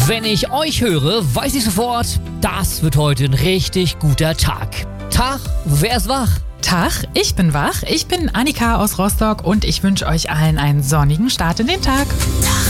Wenn ich euch höre, weiß ich sofort, das wird heute ein richtig guter Tag. Tag, wer ist wach? Tag, ich bin wach. Ich bin Annika aus Rostock und ich wünsche euch allen einen sonnigen Start in den Tag.